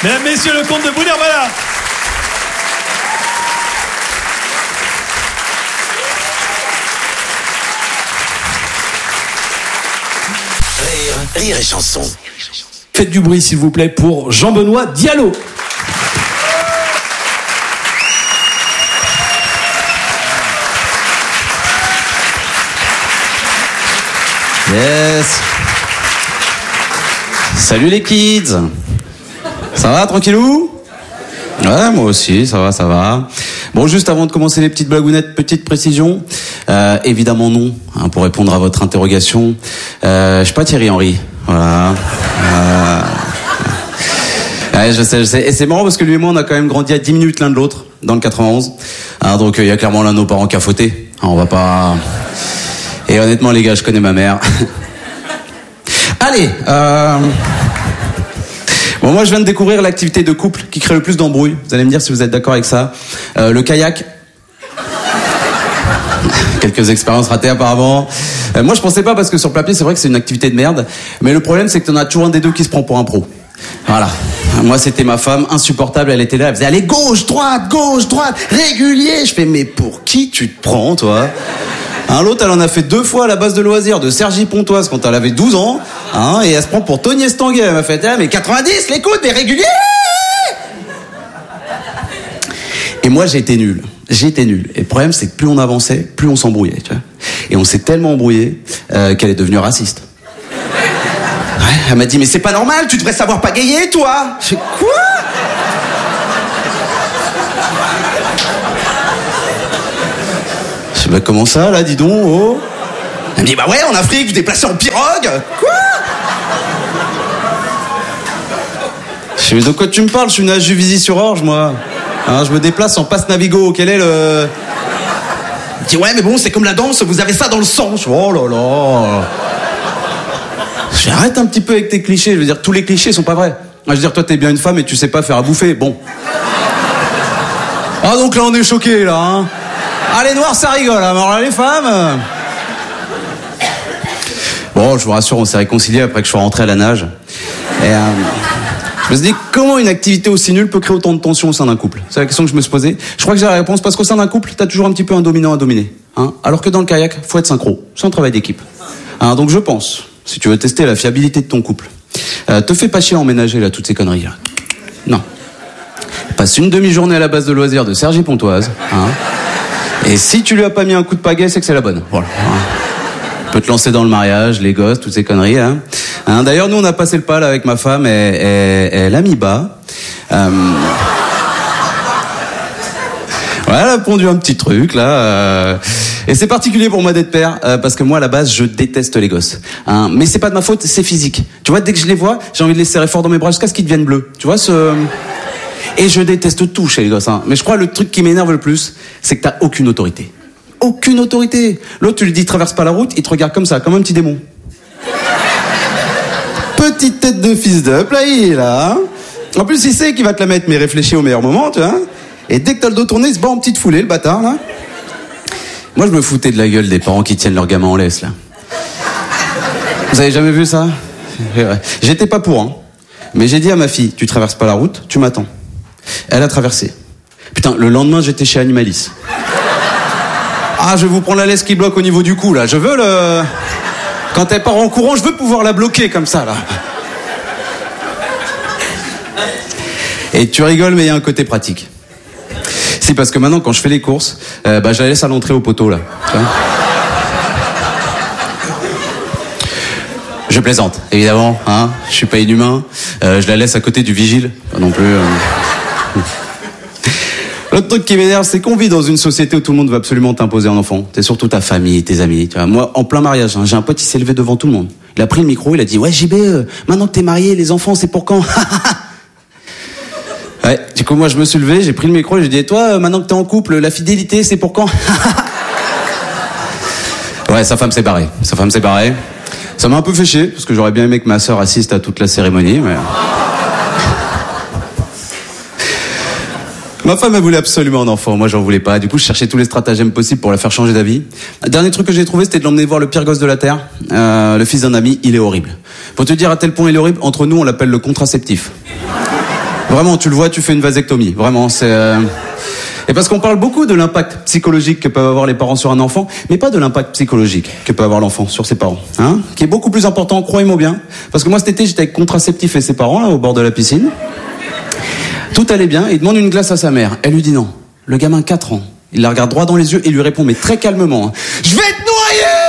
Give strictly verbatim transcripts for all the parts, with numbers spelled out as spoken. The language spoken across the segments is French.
Mesdames, messieurs, le comte de Bounir, voilà. Rire, rire et chanson. Faites du bruit, s'il vous plaît, pour Jean-Benoît Diallo. Yes. Salut les kids. Ça va, tranquillou? Ouais, moi aussi, ça va, ça va. Bon, juste avant de commencer les petites blagounettes, petite précision. Euh, évidemment non, hein, pour répondre à votre interrogation. Euh, je suis pas Thierry Henry. Voilà. Euh... Ouais, je sais, je sais. Et c'est marrant parce que lui et moi, on a quand même grandi à dix minutes l'un de l'autre, dans le quatre-vingt-onze. Alors, donc, il y a clairement l'un de nos parents qui a fauté. Hein, on va pas... Et honnêtement, les gars, je connais ma mère. Allez, euh... Bon, moi, je viens de découvrir l'activité de couple qui crée le plus d'embrouilles. Vous allez me dire si vous êtes d'accord avec ça. Euh, le kayak. Quelques expériences ratées apparemment. Euh, moi, je pensais pas parce que sur le papier, c'est vrai que c'est une activité de merde. Mais le problème, c'est que t'en as toujours un des deux qui se prend pour un pro. Voilà. Moi, c'était ma femme, insupportable. Elle était là, elle faisait allez, gauche, droite, gauche, droite, régulier. Je fais mais pour qui tu te prends, toi? Hein, l'autre, elle en a fait deux fois à la base de loisirs de Cergy Pontoise quand elle avait douze ans, hein, et elle se prend pour Tony Estanguet. Elle m'a fait, ah, mais quatre-vingt-dix, l'écoute, mais régulier! Et moi, j'ai été nul. J'ai été nul. Et le problème, c'est que plus on avançait, plus on s'embrouillait, tu vois. Et on s'est tellement embrouillé, euh, qu'elle est devenue raciste. Ouais, elle m'a dit, mais c'est pas normal, tu devrais savoir pagayer, toi! Je fais, quoi? Je sais pas comment ça, là, dis donc, oh. Elle me dit, bah ouais, en Afrique, vous déplacez en pirogue. Quoi? Je sais, mais de quoi tu me parles? Je suis né à Juvisy-sur-Orge, moi. Hein, je me déplace en passe Navigo. Quel est le... Elle dit, ouais, mais bon, c'est comme la danse, vous avez ça dans le sang. Je fais, oh là là. Je fais, arrête un petit peu avec tes clichés. Je veux dire, tous les clichés sont pas vrais. Je veux dire, toi, t'es bien une femme et tu sais pas faire à bouffer. Bon. Ah, donc là, on est choqués, là, hein. Ah, les noirs, ça rigole, hein. Alors là, les femmes... Bon, je vous rassure, on s'est réconciliés après que je sois rentré à la nage. Et euh, je me suis dit, comment une activité aussi nulle peut créer autant de tension au sein d'un couple? C'est la question que je me suis posée. Je crois que j'ai la réponse, parce qu'au sein d'un couple, t'as toujours un petit peu un dominant à dominer. Hein, alors que dans le kayak, faut être synchro. C'est un travail d'équipe. Hein, donc je pense, si tu veux tester la fiabilité de ton couple, euh, te fais pas chier à emménager là, toutes ces conneries là. Non. Passe une demi-journée à la base de loisirs de Cergy Pontoise. Hein. Et si tu lui as pas mis un coup de pagaie, c'est que c'est la bonne. Voilà. Tu peux te lancer dans le mariage, les gosses, toutes ces conneries. Hein. Hein, d'ailleurs, nous, on a passé le pas là, avec ma femme, et, et, et elle a mis bas. Euh... Ouais, elle a pondu un petit truc, là. Euh... Et c'est particulier pour moi d'être père, euh, parce que moi, à la base, je déteste les gosses. Hein. Mais c'est pas de ma faute, c'est physique. Tu vois, dès que je les vois, j'ai envie de les serrer fort dans mes bras jusqu'à ce qu'ils deviennent bleus. Tu vois, ce... Et je déteste tout chez les gosses, hein. Mais je crois que le truc qui m'énerve le plus, c'est que t'as aucune autorité. Aucune autorité. L'autre, tu lui dis traverse pas la route, il te regarde comme ça, comme un petit démon. Petite tête de fils d'up, là, il est là. Hein. En plus, il sait qu'il va te la mettre, mais réfléchis au meilleur moment, tu vois. Et dès que t'as le dos tourné, il se bat en petite foulée, le bâtard, là. Moi, je me foutais de la gueule des parents qui tiennent leur gamin en laisse, là. Vous avez jamais vu ça? J'étais pas pour, hein. Mais j'ai dit à ma fille, tu traverses pas la route, tu m'attends. Elle a traversé. Putain, le lendemain, j'étais chez Animalis. Ah, je vais vous prendre la laisse qui bloque au niveau du cou, là. Je veux le... Quand elle part en courant, je veux pouvoir la bloquer comme ça, là. Et tu rigoles, mais il y a un côté pratique. Si, parce que maintenant, quand je fais les courses, euh, bah, je la laisse à l'entrée au poteau, là. Tu vois ? Je plaisante, évidemment, hein. Je suis pas inhumain. Euh, je la laisse à côté du vigile, pas non plus... Euh... L'autre truc qui m'énerve, c'est qu'on vit dans une société où tout le monde va absolument t'imposer un enfant. C'est surtout ta famille, tes amis. Tu vois. Moi, en plein mariage, hein, j'ai un pote, il s'est levé devant tout le monde. Il a pris le micro, il a dit « Ouais, J B, euh, maintenant que t'es marié, les enfants, c'est pour quand ?» Ouais, du coup, moi, je me suis levé, j'ai pris le micro et j'ai dit « Et toi, euh, maintenant que t'es en couple, la fidélité, c'est pour quand ?» Ouais, sa femme s'est barrée. Sa femme s'est barrée. Ça m'a un peu fait chier, parce que j'aurais bien aimé que ma sœur assiste à toute la cérémonie, mais... Ma femme, elle voulait absolument un enfant. Moi, j'en voulais pas. Du coup, je cherchais tous les stratagèmes possibles pour la faire changer d'avis. Le dernier truc que j'ai trouvé, c'était de l'emmener voir le pire gosse de la Terre. Euh, le fils d'un ami, il est horrible. Pour te dire à tel point il est horrible, entre nous, on l'appelle le contraceptif. Vraiment, tu le vois, tu fais une vasectomie. Vraiment, c'est... Euh... Et parce qu'on parle beaucoup de l'impact psychologique que peuvent avoir les parents sur un enfant, mais pas de l'impact psychologique que peut avoir l'enfant sur ses parents, hein, qui est beaucoup plus important, croyez-moi bien. Parce que moi, cet été, j'étais avec contraceptif et ses parents, là, au bord de la piscine. Tout allait bien, il demande une glace à sa mère. Elle lui dit non. Le gamin, quatre ans, il la regarde droit dans les yeux et lui répond, mais très calmement, hein, « Je vais te noyer !»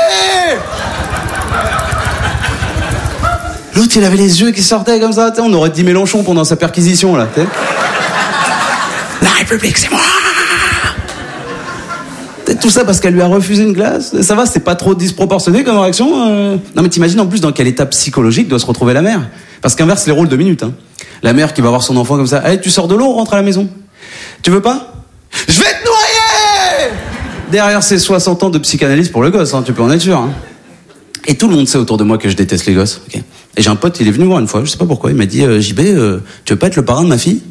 L'autre, il avait les yeux qui sortaient comme ça, on aurait dit Mélenchon pendant sa perquisition, là, t'sais. La République, c'est moi! Tout ça parce qu'elle lui a refusé une glace. Ça va, c'est pas trop disproportionné comme réaction euh... Non mais t'imagines en plus dans quel état psychologique doit se retrouver la mère. Parce qu'inverse les rôles de minutes. Hein. La mère qui va voir son enfant comme ça. Hey, tu sors de l'eau, on rentre à la maison. Tu veux pas? Je vais te noyer! Derrière ces soixante ans de psychanalyse pour le gosse, hein, tu peux en être sûr. Hein. Et tout le monde sait autour de moi que je déteste les gosses. Okay. Et j'ai un pote, il est venu me voir une fois, je sais pas pourquoi, il m'a dit euh, J B, euh, tu veux pas être le parrain de ma fille?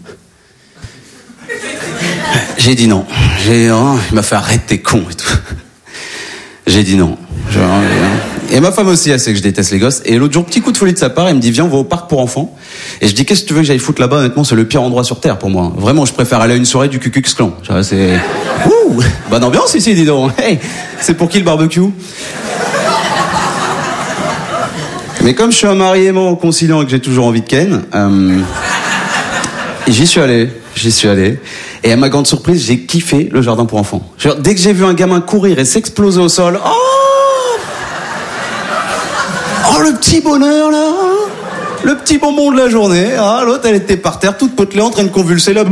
J'ai dit non. J'ai, oh, il m'a fait arrête, t'es con et tout. J'ai dit non. Je, et ma femme aussi, elle sait que je déteste les gosses. Et l'autre jour, petit coup de folie de sa part, elle me dit viens, on va au parc pour enfants. Et je dis qu'est-ce que tu veux que j'aille foutre là-bas? Honnêtement, c'est le pire endroit sur terre pour moi. Vraiment, je préfère aller à une soirée du Ku Klux Klan. C'est ouh, bonne ambiance ici, dis donc. Hey, c'est pour qui le barbecue? Mais comme je suis un mari aimant, conciliant et que j'ai toujours envie de ken, euh, j'y suis allé. J'y suis allé. Et à ma grande surprise, j'ai kiffé le jardin pour enfants. Genre, dès que j'ai vu un gamin courir et s'exploser au sol, oh, oh le petit bonheur là, le petit bonbon de la journée. Ah, l'autre, elle était par terre, toute potelée, en train de convulser là.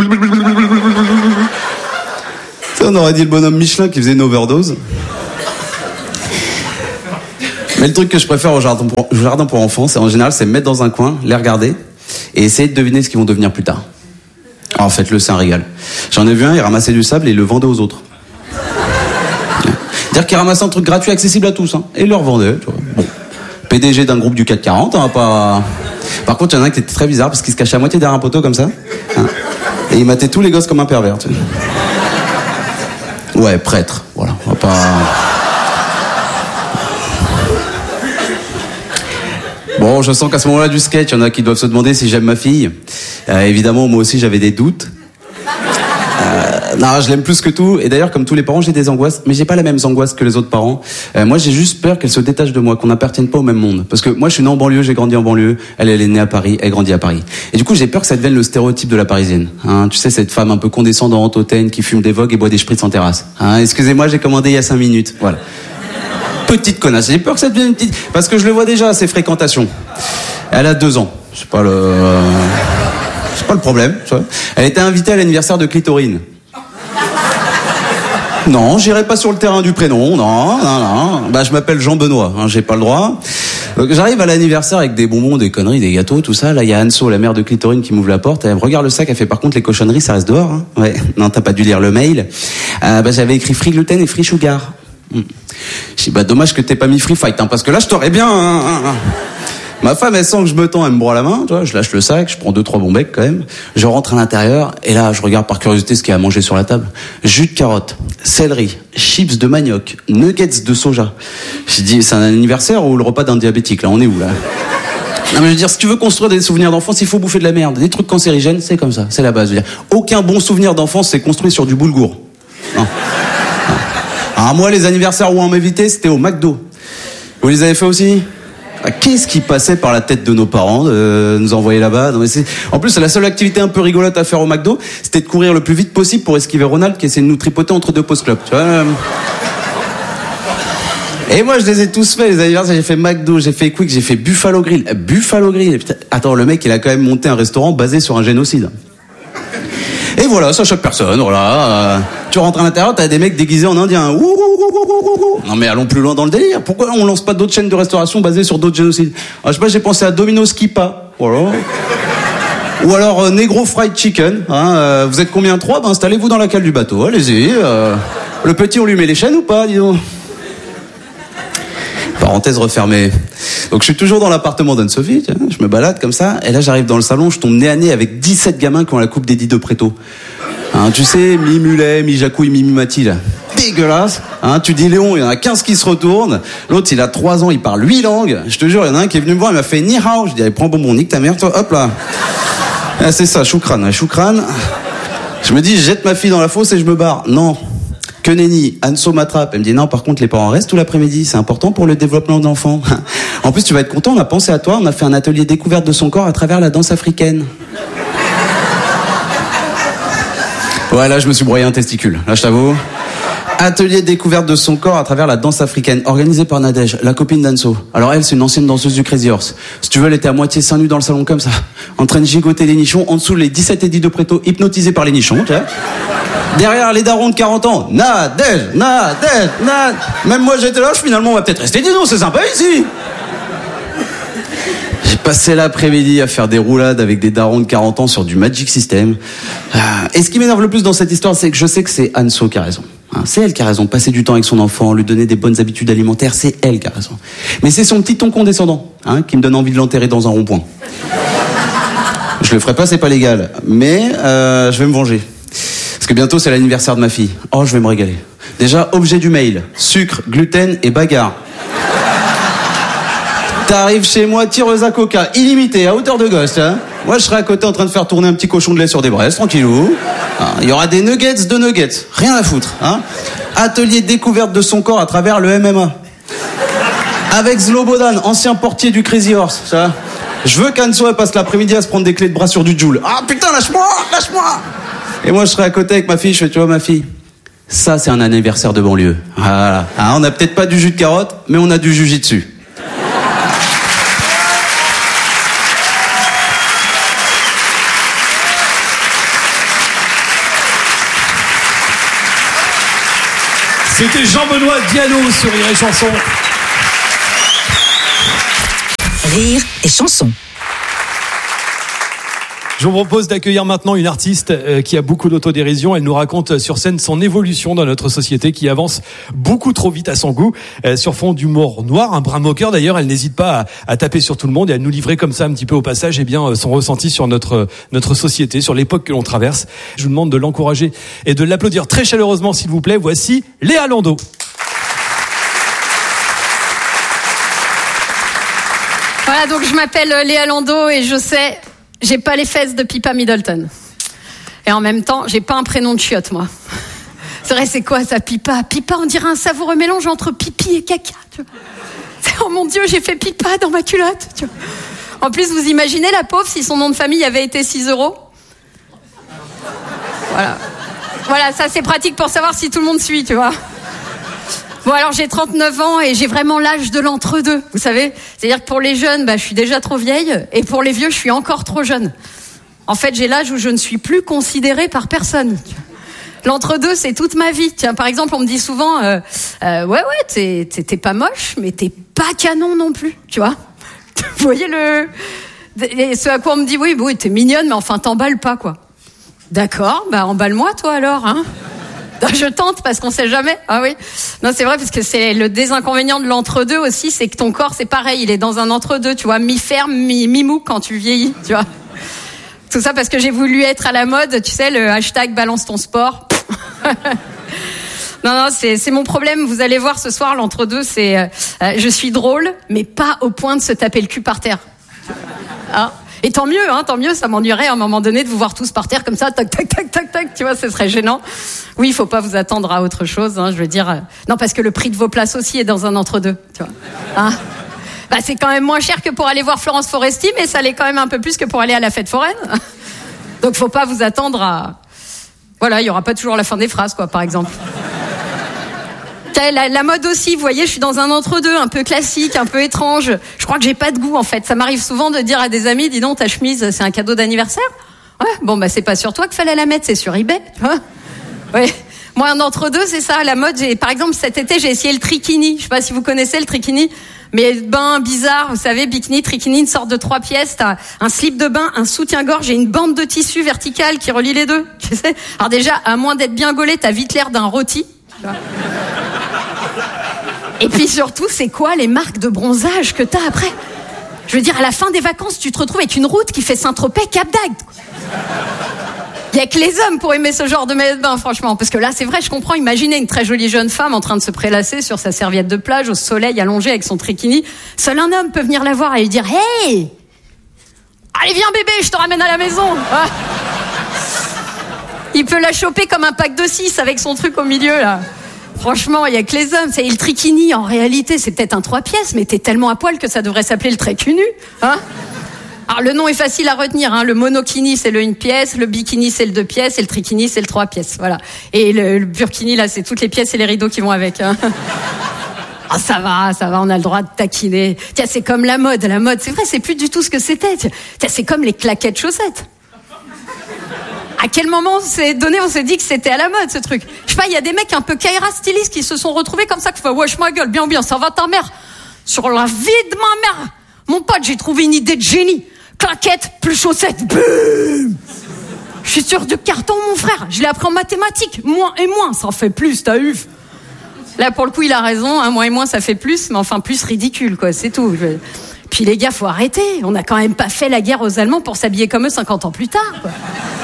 Ça, on aurait dit le bonhomme Michelin qui faisait une overdose. Mais le truc que je préfère au jardin pour, au jardin pour enfants, c'est en général, c'est me mettre dans un coin, les regarder et essayer de deviner ce qu'ils vont devenir plus tard. Alors faites-le, c'est un régal. J'en ai vu un, il ramassait du sable et il le vendait aux autres. Dire qu'il ramassait un truc gratuit, accessible à tous, hein, et il le revendait. Tu vois. Bon. P D G d'un groupe du CAC quarante, hein, pas... Par contre, il y en a un qui était très bizarre parce qu'il se cachait à moitié derrière un poteau comme ça. Hein, et il matait tous les gosses comme un pervers. Tu vois. Ouais, prêtre, voilà. On va pas... Bon, je sens qu'à ce moment-là du sketch, il y en a qui doivent se demander si j'aime ma fille. Euh, évidemment, moi aussi, j'avais des doutes. Euh, non, je l'aime plus que tout. Et d'ailleurs, comme tous les parents, j'ai des angoisses. Mais j'ai pas les mêmes angoisses que les autres parents. Euh, moi, j'ai juste peur qu'elle se détache de moi, qu'on n'appartienne pas au même monde. Parce que moi, je suis né en banlieue, j'ai grandi en banlieue. Elle, elle est née à Paris, elle grandit à Paris. Et du coup, j'ai peur que ça devienne le stéréotype de la Parisienne. Hein, tu sais, cette femme un peu condescendante, hautaine, qui fume des vogues et boit des spritz en terrasse. Hein, excusez-moi, j'ai commandé il y a cinq minutes. Voilà. Petite connasse. J'ai peur que ça devienne une petite... Parce que je le vois déjà à ses fréquentations. Elle a deux ans. C'est pas le... C'est pas le problème. Tu vois. Elle était invitée à l'anniversaire de Clitorine. Non, j'irai pas sur le terrain du prénom. Non, non, non. Bah, je m'appelle Jean-Benoît. Hein, j'ai pas le droit. Donc, j'arrive à l'anniversaire avec des bonbons, des conneries, des gâteaux, tout ça. Là, il y a Anso, la mère de Clitorine, qui m'ouvre la porte. Elle me regarde le sac. Elle fait par contre les cochonneries, ça reste dehors. Hein. Ouais. Non, t'as pas dû lire le mail. Euh, bah, j'avais écrit free gluten et free sugar. Je dis, bah, dommage que t'aies pas mis free fight, hein, parce que là, je t'aurais bien, hein, hein. Ma femme, elle sent que je me tends, elle me broie la main, tu vois, je lâche le sac, je prends deux, trois bons becs, quand même. Je rentre à l'intérieur, et là, je regarde par curiosité ce qu'il y a à manger sur la table. Jus de carotte, céleri, chips de manioc, nuggets de soja. J'ai dit, c'est un anniversaire ou le repas d'un diabétique, là, on est où, là? Non, mais je veux dire, si tu veux construire des souvenirs d'enfance, il faut bouffer de la merde. Des trucs cancérigènes, c'est comme ça, c'est la base. Je veux dire, aucun bon souvenir d'enfance s'est construit sur du boulgour. Non. Alors moi, les anniversaires où on m'invitait, c'était au McDo. Vous les avez fait aussi? Qu'est-ce qui passait par la tête de nos parents de nous envoyer là-bas? Non, mais c'est... En plus, la seule activité un peu rigolote à faire au McDo, c'était de courir le plus vite possible pour esquiver Ronald qui essayait de nous tripoter entre deux post-clubs. Tu vois. Et moi, je les ai tous fait, les anniversaires. J'ai fait McDo, j'ai fait Quick, j'ai fait Buffalo Grill. Buffalo Grill. Putain, attends, le mec, il a quand même monté un restaurant basé sur un génocide. Et voilà, ça choque personne, voilà. Euh, tu rentres à l'intérieur, t'as des mecs déguisés en indien. Ouh, ouh, ouh, ouh, ouh. Non mais allons plus loin dans le délire. Pourquoi on lance pas d'autres chaînes de restauration basées sur d'autres génocides? Alors, je sais pas, j'ai pensé à Domino's Kippa, voilà. Ou alors euh, Negro Fried Chicken. Hein, euh, vous êtes combien? Trois? Ben installez-vous dans la cale du bateau, allez-y. Euh, le petit, on lui met les chaînes ou pas, dis donc? Parenthèse refermée. Donc je suis toujours dans l'appartement d'Anne-Sophie, je me balade comme ça, et là j'arrive dans le salon, je tombe nez à nez avec dix-sept gamins qui ont la coupe d'Eddie de Préto. Hein, tu sais, mi-mulet, mi-jacouille, mi-mimati, là. Dégueulasse. Hein, tu dis Léon, il y en a quinze qui se retournent. L'autre, il a trois ans, il parle huit langues. Je te jure, il y en a un qui est venu me voir, il m'a fait ni hao. Je dis, allez, prends bonbon, nique ta mère, toi, hop là. Ah, c'est ça, choucrane, ouais, choucrane. Je me dis, je jette ma fille dans la fosse et je me barre. Non. Que nenni, Anso m'attrape. Elle me dit non, par contre, les parents restent tout l'après-midi. C'est important pour le développement de l'enfant. En plus, tu vas être content, on a pensé à toi. On a fait un atelier découverte de son corps à travers la danse africaine. Ouais, là, je me suis broyé un testicule. Là, je t'avoue. Atelier découverte de son corps à travers la danse africaine, organisé par Nadège, la copine d'Anso. Alors elle, c'est une ancienne danseuse du Crazy Horse. Si tu veux, elle était à moitié seins nus dans le salon comme ça, en train de gigoter les nichons, en dessous les dix-sept édits de Préto, hypnotisés par les nichons, tu vois. Derrière les darons de quarante ans, Nadège, Nadège, Nadège. Même moi j'étais là, finalement on va peut-être rester, dis donc, c'est sympa ici. J'ai passé l'après-midi à faire des roulades avec des darons de quarante ans sur du Magic System. Et ce qui m'énerve le plus dans cette histoire, c'est que je sais que c'est Anso qui a raison. C'est elle qui a raison. Passer du temps avec son enfant, lui donner des bonnes habitudes alimentaires, c'est elle qui a raison. Mais c'est son petit ton condescendant, hein, qui me donne envie de l'enterrer dans un rond-point. Je le ferai pas, c'est pas légal. Mais euh, je vais me venger. Parce que bientôt c'est l'anniversaire de ma fille. Oh, je vais me régaler. Déjà, objet du mail. Sucre, gluten et bagarre. T'arrives chez moi, tireuse à coca, illimitée, à hauteur de gosse, hein. Moi, je serai à côté en train de faire tourner un petit cochon de lait sur des braises, tranquillou. Il y aura des nuggets de nuggets. Rien à foutre, hein. Atelier découverte de son corps à travers le M M A. Avec Zlobodan, ancien portier du Crazy Horse, ça. Je veux qu'Anso passe l'après-midi à se prendre des clés de bras sur du Joule. Ah, putain, lâche-moi, lâche-moi. Et moi, je serai à côté avec ma fille, je fais, tu vois, ma fille, ça, c'est un anniversaire de banlieue. Voilà. Ah, on n'a peut-être pas du jus de carotte, mais on a du jujitsu. C'était Jean-Benoît Diallo sur Rire et Chanson. Rire et Chanson. Je vous propose d'accueillir maintenant une artiste euh, qui a beaucoup d'autodérision. Elle nous raconte sur scène son évolution dans notre société qui avance beaucoup trop vite à son goût. Euh, sur fond d'humour noir, un brin moqueur d'ailleurs, elle n'hésite pas à, à taper sur tout le monde et à nous livrer comme ça un petit peu au passage eh bien, son ressenti sur notre, notre société, sur l'époque que l'on traverse. Je vous demande de l'encourager et de l'applaudir très chaleureusement s'il vous plaît. Voici Léa Landau. Voilà, donc je m'appelle Léa Landau et je sais... J'ai pas les fesses de Pippa Middleton. Et en même temps, j'ai pas un prénom de chiotte, moi. C'est vrai, c'est quoi ça, Pippa? Pippa, on dirait un savoureux mélange entre pipi et caca. Tu vois. Oh mon Dieu, j'ai fait Pippa dans ma culotte. Tu vois. En plus, vous imaginez la pauvre si son nom de famille avait été six euros? Voilà. Voilà, ça c'est pratique pour savoir si tout le monde suit, tu vois. Bon, alors j'ai trente-neuf ans et j'ai vraiment l'âge de l'entre-deux, vous savez. C'est-à-dire que pour les jeunes, bah, je suis déjà trop vieille et pour les vieux, je suis encore trop jeune. En fait, j'ai l'âge où je ne suis plus considérée par personne. L'entre-deux, c'est toute ma vie. Tiens, par exemple, on me dit souvent, euh, euh, ouais, ouais, t'es, t'es, t'es pas moche, mais t'es pas canon non plus, tu vois. Vous voyez le... Et ce à quoi on me dit, oui, oui, t'es mignonne, mais enfin, t'emballes pas, quoi. D'accord, bah emballe-moi, toi, alors, hein. Je tente parce qu'on sait jamais. Ah oui. Non, c'est vrai parce que c'est le désinconvénient de l'entre-deux aussi, c'est que ton corps c'est pareil, il est dans un entre-deux, tu vois, mi-ferme, mi- mi-mou quand tu vieillis, tu vois. Tout ça parce que j'ai voulu être à la mode, tu sais, le hashtag balance ton sport. Non, non, c'est, c'est mon problème. Vous allez voir ce soir, l'entre-deux, c'est, euh, je suis drôle, mais pas au point de se taper le cul par terre. Hein? Et tant mieux, hein, tant mieux, ça m'ennuierait à un moment donné de vous voir tous par terre comme ça, tac, tac, tac, tac, tac, tu vois, ce serait gênant. Oui, il faut pas vous attendre à autre chose, hein, je veux dire. Euh, non, parce que le prix de vos places aussi est dans un entre-deux, tu vois. Hein, bah, c'est quand même moins cher que pour aller voir Florence Foresti, mais ça l'est quand même un peu plus que pour aller à la fête foraine. Donc, faut pas vous attendre à... Voilà, il y aura pas toujours la fin des phrases, quoi, par exemple. La, la mode aussi, vous voyez, je suis dans un entre-deux, un peu classique, un peu étrange. Je crois que j'ai pas de goût, en fait. Ça m'arrive souvent de dire à des amis, dis donc, ta chemise, c'est un cadeau d'anniversaire? Ouais, bon, bah, c'est pas sur toi qu'il fallait la mettre, c'est sur eBay, tu vois. Ouais. Moi, un entre-deux, c'est ça, la mode. J'ai, par exemple, cet été, j'ai essayé le trikini. Je sais pas si vous connaissez le trikini. Mais bain bizarre, vous savez, bikini, trikini, une sorte de trois pièces. T'as un slip de bain, un soutien-gorge et une bande de tissu verticale qui relie les deux. Tu sais. Alors déjà, à moins d'être bien gaulé, t'as vite l'air d'un rôti. Tu vois. Et puis surtout, c'est quoi les marques de bronzage que t'as après? Je veux dire, à la fin des vacances, tu te retrouves avec une route qui fait Saint-Tropez, Cap d'Agde. Il y a que les hommes pour aimer ce genre de maillot de bain, franchement. Parce que là, c'est vrai, je comprends. Imaginez une très jolie jeune femme en train de se prélasser sur sa serviette de plage, au soleil, allongée avec son trikini. Seul un homme peut venir la voir et lui dire « Hey, Allez, viens bébé, je te ramène à la maison. Ah. Il peut la choper comme un pack de six avec son truc au milieu, là. Franchement, il y a que les hommes. C'est le trikini, en réalité, c'est peut-être un trois pièces, mais t'es tellement à poil que ça devrait s'appeler le trait cul nu. Hein. Alors, le nom est facile à retenir. Hein. Le monokini, c'est le une pièce. Le bikini, c'est le deux pièces. Et le trikini, c'est le trois pièces. Voilà. Et le, le burkini, là, c'est toutes les pièces et les rideaux qui vont avec. Hein. Ah, ça va, ça va, on a le droit de taquiner. Tiens, c'est comme la mode. La mode, c'est vrai, c'est plus du tout ce que c'était. Tiens, c'est comme les claquettes chaussettes. À quel moment on s'est donné, on s'est dit que c'était à la mode, ce truc? Je sais pas, il y a des mecs un peu Kaira stylistes qui se sont retrouvés comme ça, qui font wesh ma gueule, bien bien, ça va ta mère. Sur la vie de ma mère. Mon pote, j'ai trouvé une idée de génie. Claquettes plus chaussettes. Boum! Je suis sûr de carton, mon frère. Je l'ai appris en mathématiques. Moins et moins, ça en fait plus, t'as eu. Là, pour le coup, il a raison. Hein, moins et moins, ça fait plus, mais enfin, plus ridicule, quoi. C'est tout. Je... Puis les gars, faut arrêter. On n'a quand même pas fait la guerre aux Allemands pour s'habiller comme eux cinquante ans plus tard, quoi.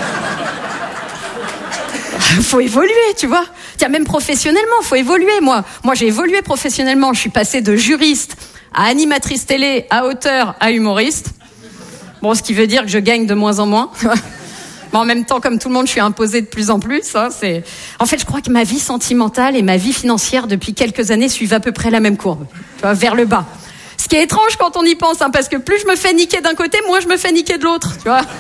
Faut évoluer, tu vois. Tiens, même professionnellement, faut évoluer. Moi, moi, j'ai évolué professionnellement. Je suis passée de juriste à animatrice télé, à auteur, à humoriste. Bon, ce qui veut dire que je gagne de moins en moins. Mais en même temps, comme tout le monde, je suis imposée de plus en plus. Hein, c'est... En fait, je crois que ma vie sentimentale et ma vie financière depuis quelques années suivent à peu près la même courbe, tu vois, vers le bas. Ce qui est étrange quand on y pense, hein, parce que plus je me fais niquer d'un côté, moins je me fais niquer de l'autre, tu vois.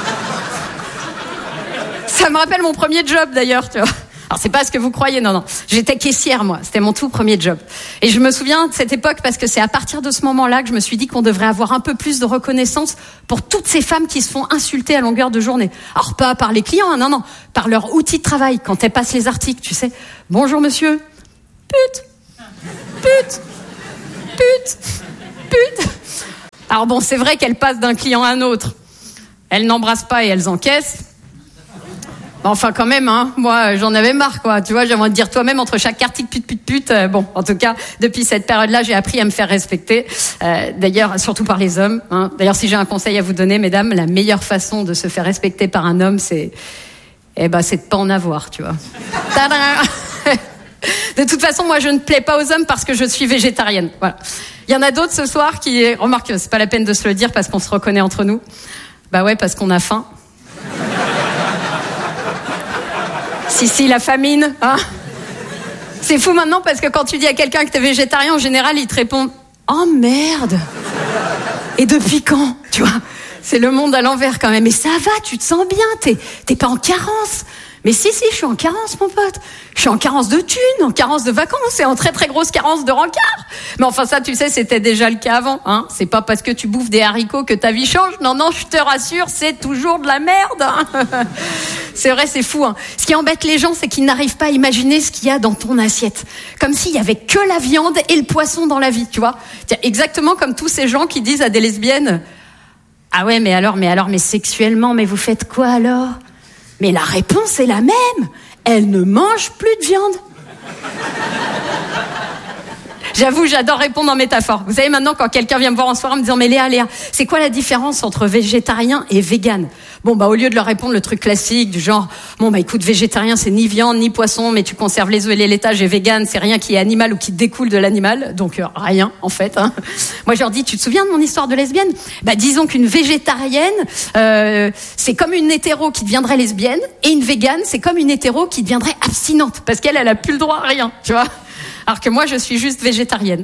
Ça me rappelle mon premier job d'ailleurs, tu vois. Alors c'est pas ce que vous croyez, non, non. J'étais caissière, moi. C'était mon tout premier job. Et je me souviens de cette époque parce que c'est à partir de ce moment-là que je me suis dit qu'on devrait avoir un peu plus de reconnaissance pour toutes ces femmes qui se font insulter à longueur de journée. Alors pas par les clients, hein, non, non. Par leur outil de travail, quand elles passent les articles, tu sais. Bonjour monsieur. Pute. Pute. Pute. Pute. Alors bon, c'est vrai qu'elles passent d'un client à un autre. Elles n'embrassent pas et elles encaissent. Enfin, quand même, hein, moi, j'en avais marre, quoi. Tu vois, j'ai envie de dire toi-même entre chaque article pute, pute, pute. Euh, bon, en tout cas, depuis cette période-là, j'ai appris à me faire respecter. Euh, d'ailleurs, surtout par les hommes. Hein. D'ailleurs, si j'ai un conseil à vous donner, mesdames, la meilleure façon de se faire respecter par un homme, c'est, eh ben, c'est de pas en avoir, tu vois. De toute façon, moi, je ne plais pas aux hommes parce que je suis végétarienne. Voilà. Il y en a d'autres ce soir qui, remarque, c'est pas la peine de se le dire parce qu'on se reconnaît entre nous. Bah ouais, parce qu'on a faim. Si, si, la famine, hein. C'est fou maintenant parce que quand tu dis à quelqu'un que t'es végétarien, en général, il te répond « Oh merde !» Et depuis quand, tu vois? C'est le monde à l'envers quand même. Mais ça va, tu te sens bien, t'es, t'es pas en carence. Mais si, si, je suis en carence, mon pote. Je suis en carence de thunes, en carence de vacances et en très très grosse carence de rencard. Mais enfin ça, tu sais, c'était déjà le cas avant. Hein. C'est pas parce que tu bouffes des haricots que ta vie change. Non, non, je te rassure, c'est toujours de la merde. Hein. C'est vrai, c'est fou. Hein. Ce qui embête les gens, c'est qu'ils n'arrivent pas à imaginer ce qu'il y a dans ton assiette. Comme s'il y avait que la viande et le poisson dans la vie, tu vois. Tiens, exactement comme tous ces gens qui disent à des lesbiennes « Ah ouais, mais alors, mais alors, mais sexuellement, mais vous faites quoi alors ?» Mais la réponse est la même. Elle ne mange plus de viande. J'avoue, j'adore répondre en métaphore. Vous savez, maintenant, quand quelqu'un vient me voir en soirée en me disant « Mais Léa, Léa, c'est quoi la différence entre végétarien et vegan ?» Bon, bah, au lieu de leur répondre le truc classique du genre « Bon, bah, écoute, végétarien, c'est ni viande, ni poisson, mais tu conserves les œufs et les laitages, et vegan, c'est rien qui est animal ou qui découle de l'animal. » Donc, euh, rien, en fait. Hein. Moi, je leur dis « Tu te souviens de mon histoire de lesbienne ?» Bah, disons qu'une végétarienne, euh, c'est comme une hétéro qui deviendrait lesbienne, et une végane, c'est comme une hétéro qui deviendrait abstinente, parce qu'elle, elle a plus le droit à rien, tu vois. Alors que moi, je suis juste végétarienne.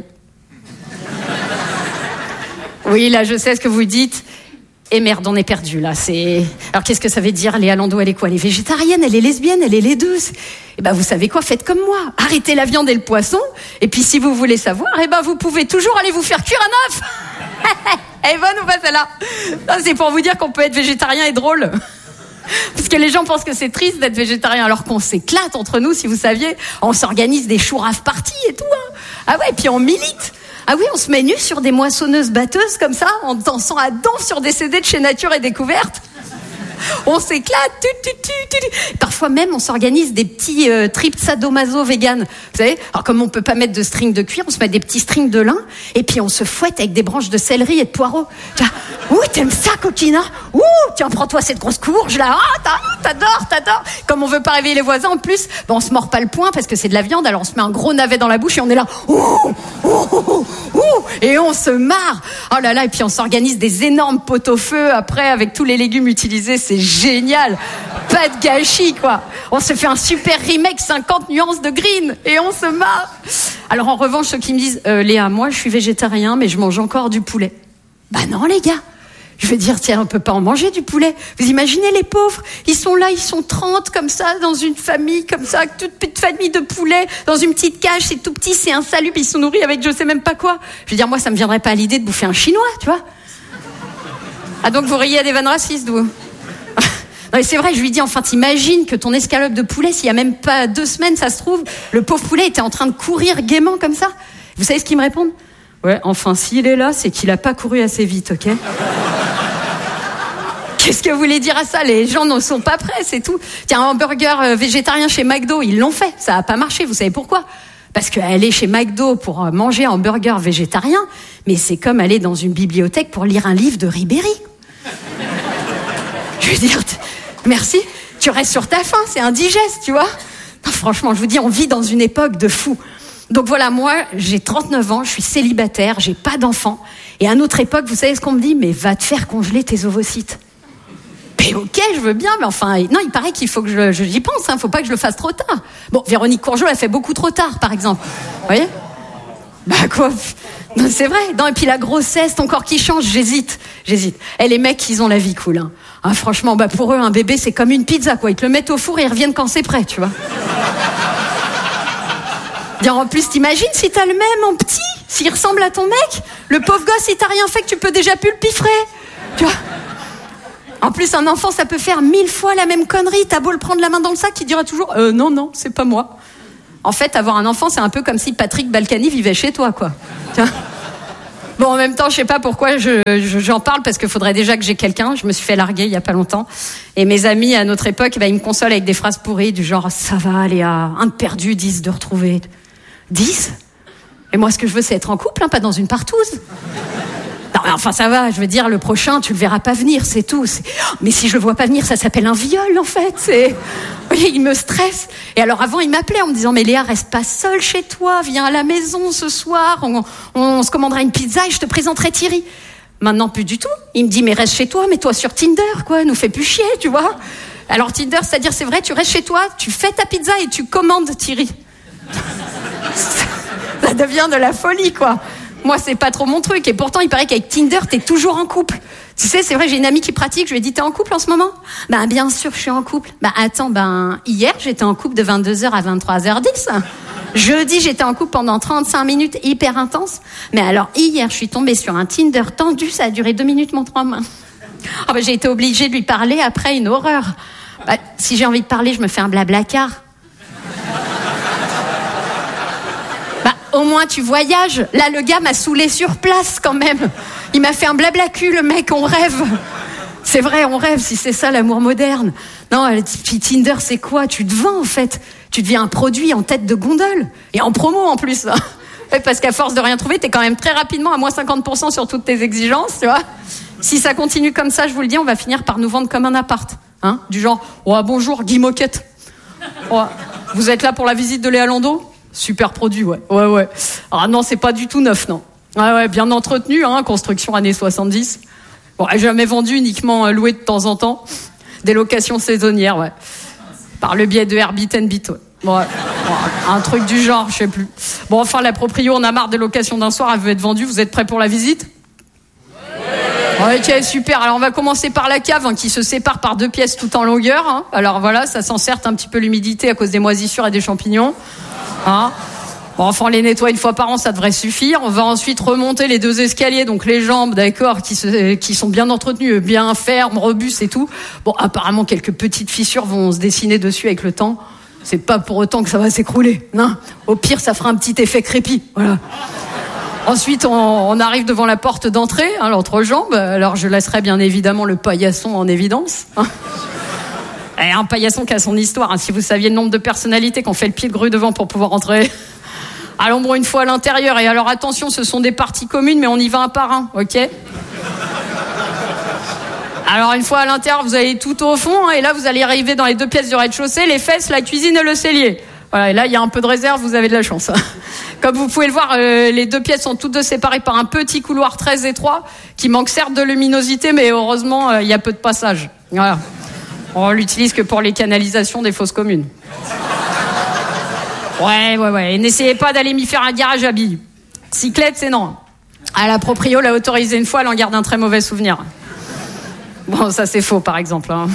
Oui, là, je sais ce que vous dites. Et merde, on est perdu, là. C'est... Alors, qu'est-ce que ça veut dire, Léa Landau, elle est quoi? Elle est végétarienne, elle est lesbienne, elle est les deux. Eh ben, vous savez quoi? Faites comme moi. Arrêtez la viande et le poisson. Et puis, si vous voulez savoir, eh ben, vous pouvez toujours aller vous faire cuire un œuf. Elle est bonne ou pas, celle-là? Non, c'est pour vous dire qu'on peut être végétarien et drôle. Parce que les gens pensent que c'est triste d'être végétarien, alors qu'on s'éclate entre nous, si vous saviez. On s'organise des chourave parties et tout. Hein. Ah ouais, et puis on milite. Ah oui, on se met nu sur des moissonneuses batteuses comme ça, en dansant à danse sur des C D de chez Nature et Découverte. On s'éclate. Tu, tu, tu, tu, tu. Parfois même, on s'organise des petits euh, trips sadomaso vegan. Vous savez, alors comme on peut pas mettre de string de cuir, on se met des petits strings de lin et puis on se fouette avec des branches de céleri et de poireaux. Tiens, ouh, t'aimes ça, coquine, hein? Ouh, tiens, prends-toi cette grosse courge là. Ah, t'adores, t'adores. Comme on veut pas réveiller les voisins, en plus, ben, on se mord pas le poing parce que c'est de la viande. Alors on se met un gros navet dans la bouche et on est là. Ouh, ouh, ouh, ouh, et on se marre. Oh là là, et puis on s'organise des énormes pot-au-feu après avec tous les légumes utilisés, c'est génial. Pas de gâchis, quoi. On se fait un super remake cinquante nuances de green et on se marre. Alors en revanche, ceux qui me disent euh, Léa, moi je suis végétarien mais je mange encore du poulet. Bah non les gars. Je veux dire, tiens, on peut pas en manger du poulet. Vous imaginez les pauvres? Ils sont là, ils sont trente comme ça, dans une famille comme ça, toute petite famille de poulets, dans une petite cage, c'est tout petit, c'est insalubre, ils sont nourris avec je sais même pas quoi. Je veux dire, moi, ça me viendrait pas à l'idée de bouffer un chinois, tu vois. Ah donc vous riez à des vannes racistes, vous? Non mais c'est vrai, je lui dis, enfin t'imagines que ton escalope de poulet, s'il y a même pas deux semaines, ça se trouve, le pauvre poulet était en train de courir gaiement comme ça. Vous savez ce qu'ils me répondent? Ouais, enfin s'il est là, c'est qu'il a pas couru assez vite, ok? Qu'est-ce que vous voulez dire à ça? Les gens ne sont pas prêts, c'est tout. Tiens, un hamburger euh, végétarien chez McDo, ils l'ont fait, ça a pas marché, vous savez pourquoi? Parce qu'aller chez McDo pour manger un hamburger végétarien, mais c'est comme aller dans une bibliothèque pour lire un livre de Ribéry. Je veux dire, t- merci, tu restes sur ta faim, c'est indigeste, tu vois. Non, franchement, je vous dis, on vit dans une époque de fous. Donc voilà, moi, j'ai trente-neuf ans, je suis célibataire, j'ai pas d'enfant. Et à une autre époque, vous savez ce qu'on me dit? Mais va te faire congeler tes ovocytes. Mais ok, je veux bien, mais enfin, non, il paraît qu'il faut que je, je j'y pense, hein, faut pas que je le fasse trop tard. Bon, Véronique Courgeot l'a fait beaucoup trop tard, par exemple. Vous voyez? Bah quoi? Non, c'est vrai. Non, et puis la grossesse, ton corps qui change, j'hésite, j'hésite. Et les mecs, ils ont la vie cool, hein. Hein, franchement, bah pour eux, un bébé, c'est comme une pizza, quoi. Ils te le mettent au four et ils reviennent quand c'est prêt, tu vois. Bien, en plus, t'imagines si t'as le même en petit, s'il ressemble à ton mec, le pauvre gosse, si t'as rien fait, que tu peux déjà plus le piffrer, tu vois. En plus, un enfant, ça peut faire mille fois la même connerie. T'as beau le prendre la main dans le sac, il dira toujours euh, « Non, non, c'est pas moi ». En fait, avoir un enfant, c'est un peu comme si Patrick Balkany vivait chez toi, quoi. Tiens. Bon, en même temps, je sais pas pourquoi je, je, j'en parle, parce qu'il faudrait déjà que j'ai quelqu'un. Je me suis fait larguer il y a pas longtemps. Et mes amis, à notre époque, bah, ils me consolent avec des phrases pourries du genre « Ça va, Léa, un de perdu, dix de retrouvé ». Dix? Et moi, ce que je veux, c'est être en couple, hein, pas dans une partouze. Non, mais enfin, ça va, je veux dire, le prochain, tu le verras pas venir, c'est tout. C'est... Mais si je le vois pas venir, ça s'appelle un viol, en fait. C'est... Oui, il me stresse. Et alors, avant, il m'appelait en me disant, mais Léa, reste pas seule chez toi, viens à la maison ce soir, on, on se commandera une pizza et je te présenterai Thierry. Maintenant, plus du tout. Il me dit, mais reste chez toi, mets-toi sur Tinder, quoi, nous fais plus chier, tu vois. Alors, Tinder, c'est-à-dire, c'est vrai, tu restes chez toi, tu fais ta pizza et tu commandes Thierry. Ça devient de la folie, quoi. Moi, c'est pas trop mon truc. Et pourtant, il paraît qu'avec Tinder, t'es toujours en couple. Tu sais, c'est vrai, j'ai une amie qui pratique. Je lui ai dit, t'es en couple en ce moment? Ben, bien sûr, je suis en couple. Ben, attends, ben, hier, j'étais en couple de vingt-deux heures à vingt-trois heures dix. Jeudi, j'étais en couple pendant trente-cinq minutes, hyper intense. Mais alors, hier, je suis tombée sur un Tinder tendu. Ça a duré deux minutes, mon trois mains. Oh, ben, j'ai été obligée de lui parler après, une horreur. Ben, si j'ai envie de parler, je me fais un blablacar. Au moins, tu voyages. Là, le gars m'a saoulé sur place, quand même. Il m'a fait un blabla cul, le mec, on rêve. C'est vrai, on rêve, si c'est ça, l'amour moderne. Non, puis Tinder, c'est quoi? Tu te vends, en fait. Tu deviens un produit en tête de gondole. Et en promo, en plus. Parce qu'à force de rien trouver, t'es quand même très rapidement à moins cinquante pour cent sur toutes tes exigences, tu vois. Si ça continue comme ça, je vous le dis, on va finir par nous vendre comme un appart. Hein, du genre, oh, bonjour, Guy Moquette. Oh, vous êtes là pour la visite de Léa Landau? Super produit, ouais. Ouais, ouais. Ah non, c'est pas du tout neuf, non. Ouais, ouais, bien entretenu, hein, construction années soixante-dix. Bon, jamais vendu, uniquement loué de temps en temps. Des locations saisonnières, ouais. Par le biais de Airbnb, ouais. Bon, ouais. Bon, un truc du genre, je sais plus. Bon, enfin, la proprio, on a marre des locations d'un soir, elle veut être vendue. Vous êtes prêts pour la visite? Ouais. Ok, super. Alors, on va commencer par la cave, hein, qui se sépare par deux pièces tout en longueur. Hein. Alors voilà, ça s'enserte un petit peu l'humidité à cause des moisissures et des champignons. Hein, bon, enfin, on les nettoie une fois par an, ça devrait suffire. On va ensuite remonter les deux escaliers, donc les jambes, d'accord, qui, se, qui sont bien entretenues, bien fermes, robustes et tout. Bon, apparemment, quelques petites fissures vont se dessiner dessus avec le temps. C'est pas pour autant que ça va s'écrouler. Non, au pire, ça fera un petit effet crépi. Voilà. Ensuite, on, on arrive devant la porte d'entrée, hein, l'entrejambe. Alors, je laisserai bien évidemment le paillasson en évidence. Hein. Et un paillasson qui a son histoire. Hein. Si vous saviez le nombre de personnalités qui ont fait le pied de grue devant pour pouvoir entrer. Allons bon une fois à l'intérieur. Et alors, attention, ce sont des parties communes, mais on y va un par un, ok ? Alors, une fois à l'intérieur, vous allez tout au fond. Hein, et là, vous allez arriver dans les deux pièces du rez-de-chaussée, les fesses, la cuisine et le cellier. Voilà, et là, il y a un peu de réserve, vous avez de la chance. Comme vous pouvez le voir, euh, les deux pièces sont toutes deux séparées par un petit couloir très étroit qui manque certes de luminosité, mais heureusement, euh, il y a peu de passage. Voilà. On l'utilise que pour les canalisations des fosses communes. Ouais, ouais, ouais. Et n'essayez pas d'aller m'y faire un garage à billes. Cyclette, c'est non. À la proprio, l'a autorisé une fois, elle en garde un très mauvais souvenir. Bon, ça c'est faux, par exemple. Hein.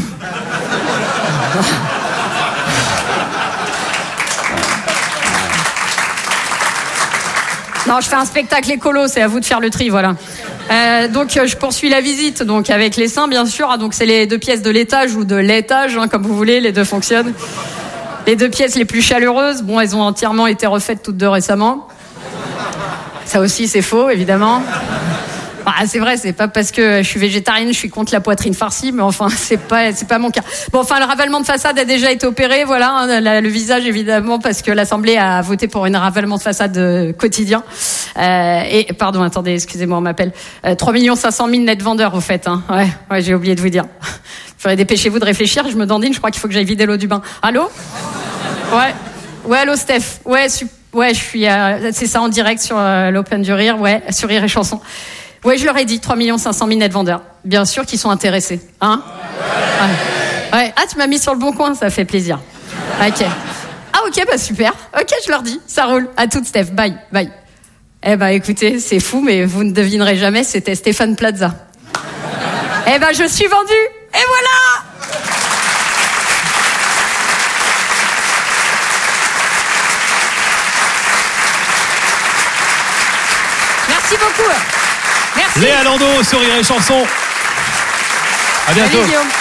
Non, je fais un spectacle écolo, c'est à vous de faire le tri, voilà. Euh, donc, je poursuis la visite, donc avec les seins, bien sûr. Donc, c'est les deux pièces de l'étage ou de l'étage, hein, comme vous voulez, les deux fonctionnent. Les deux pièces les plus chaleureuses, bon, elles ont entièrement été refaites toutes deux récemment. Ça aussi, c'est faux, évidemment. Ah, c'est vrai, c'est pas parce que je suis végétarienne, je suis contre la poitrine farcie, mais enfin, c'est pas, c'est pas mon cas. Bon, enfin, le ravalement de façade a déjà été opéré, voilà, hein, la, le visage, évidemment, parce que l'Assemblée a voté pour un ravalement de façade euh, quotidien. Euh, et, pardon, attendez, excusez-moi, on m'appelle. Euh, trois millions cinq cent mille net vendeurs, au fait, hein. Ouais, ouais, j'ai oublié de vous dire. Faudrait dépêchez-vous de réfléchir, je me dandine, je crois qu'il faut que j'aille vider l'eau du bain. Allô? Ouais. Ouais, allô, Steph. Ouais, su- ouais, je suis, euh, c'est ça, en direct sur euh, l'Open du Rire, ouais, sur Rire et Chanson. Ouais, je leur ai dit, trois millions cinq cent mille net vendeurs. Bien sûr qu'ils sont intéressés. Hein? Ouais. Ouais. Ah, tu m'as mis sur le bon coin, ça fait plaisir. Ok. Ah, ok, bah super. Ok, je leur dis, ça roule. À toutes, Steph. Bye, bye. Eh ben, écoutez, c'est fou, mais vous ne devinerez jamais, c'était Stéphane Plaza. Eh ben, je suis vendue. Et voilà! Merci beaucoup. Merci. Léa Landau sur Rire et Chanson. À bientôt. Salut, Guillaume.